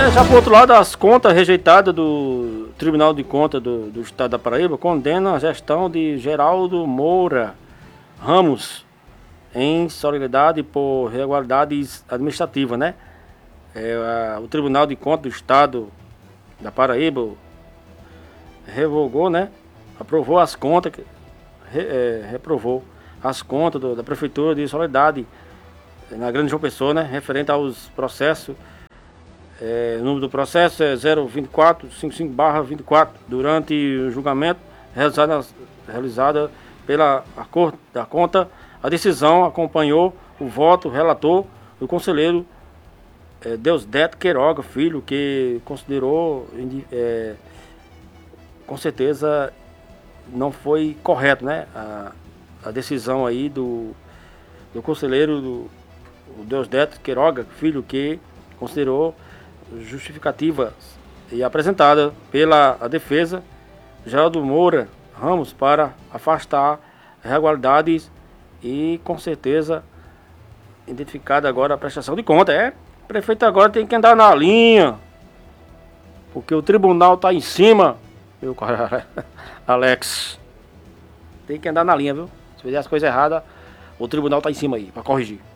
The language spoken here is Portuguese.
Já por outro lado, as contas rejeitadas do Tribunal de Contas do Estado da Paraíba condenam a gestão de Geraldo Moura Ramos em solidariedade por irregularidades administrativas, né? O Tribunal de Contas do Estado da Paraíba revogou, né? Aprovou as contas, reprovou as contas da Prefeitura de Soledade na Grande João Pessoa, né? Referente aos processos. O número do processo é 02455/24. Durante o julgamento realizada pela Corte da Conta, a decisão acompanhou o voto relator do conselheiro Deusdedito Queiroga Filho, que considerou com certeza não foi correto, né? A decisão aí do conselheiro Deusdedito Queiroga Filho, que considerou justificativa e apresentada pela defesa Geraldo Moura Ramos para afastar irregularidades e com certeza identificada agora a prestação de conta. O prefeito agora tem que andar na linha, porque o tribunal está em cima, meu cara Alex. Tem que andar na linha, viu? Se fizer as coisas erradas, o tribunal está em cima aí para corrigir.